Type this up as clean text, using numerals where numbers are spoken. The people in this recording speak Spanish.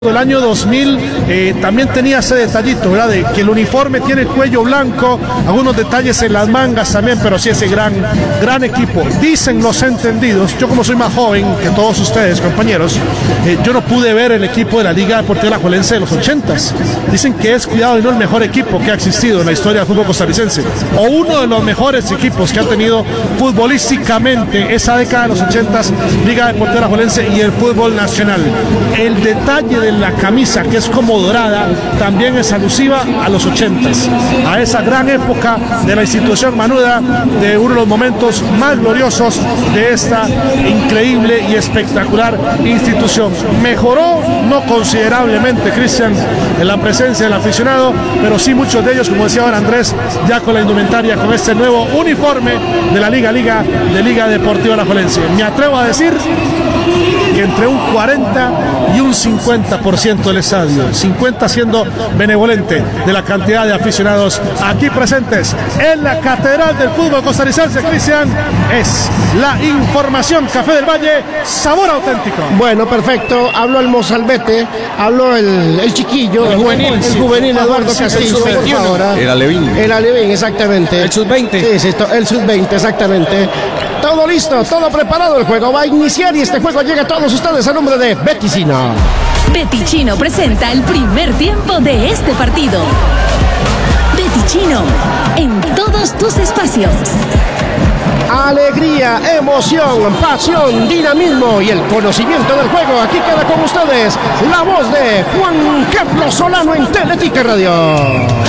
El año 2000 también tenía ese detallito, ¿verdad? De que el uniforme tiene el cuello blanco, algunos detalles en las mangas también, pero sí ese gran equipo. Dicen los entendidos, yo como soy más joven que todos ustedes, compañeros, yo no pude ver el equipo de la Liga Deportiva Alajuelense de los 80s. Dicen que es, cuidado, y no el mejor equipo que ha existido en la historia del fútbol costarricense, o uno de los mejores equipos que ha tenido futbolísticamente esa década de los 80s, Liga Deportiva Alajuelense y el fútbol nacional. El detalle de la camisa, que es como dorada, también es alusiva a los 80s, a esa gran época de la institución manuda, de uno de los momentos más gloriosos de esta increíble y espectacular institución. Mejoró, no considerablemente, Cristian, en la presencia del aficionado, pero sí muchos de ellos, como decía ahora Andrés, ya con la indumentaria, con este nuevo uniforme de la Liga Deportiva Alajuelense. Me atrevo a decir que entre un 40 y un 50% del estadio, 50 siendo benevolente de la cantidad de aficionados aquí presentes en la Catedral del Fútbol Costarricense. Cristian, es la información. Café del Valle, sabor auténtico. Bueno, perfecto. Habló el Mozalbete, habló el chiquillo, el juvenil Eduardo Castillo. El Alevín, exactamente. El sub-20. Sí, el sub-20, exactamente. Todo listo, todo preparado. El juego va a iniciar y este juego llega a todos ustedes a nombre de Beticino. Beticino presenta el primer tiempo de este partido. Beticino, en todos tus espacios. Alegría, emoción, pasión, dinamismo y el conocimiento del juego. Aquí queda con ustedes la voz de Juan Carlos Solano en Teletica Radio.